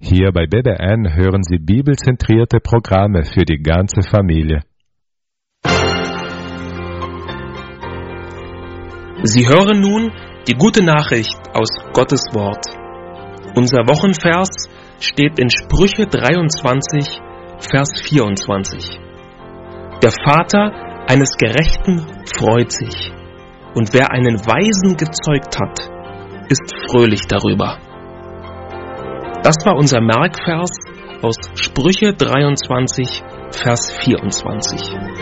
Hier bei BBN hören Sie bibelzentrierte Programme für die ganze Familie. Sie hören nun die gute Nachricht aus Gottes Wort. Unser Wochenvers steht in Sprüche 23, Vers 24. Der Vater eines Gerechten freut sich, und wer einen Weisen gezeugt hat, ist fröhlich darüber. Das war unser Merkvers aus Sprüche 23, Vers 24.